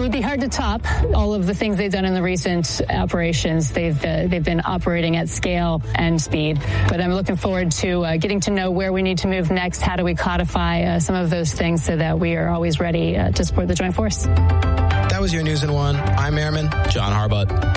would be hard to top all of the things they've done in the recent operations. They've been operating at scale and speed. But I'm looking forward to getting to know where we need to move next. How do we codify some of those things so that we are always ready to support the Joint Force? That was your News in One. I'm Airman John Harbutt.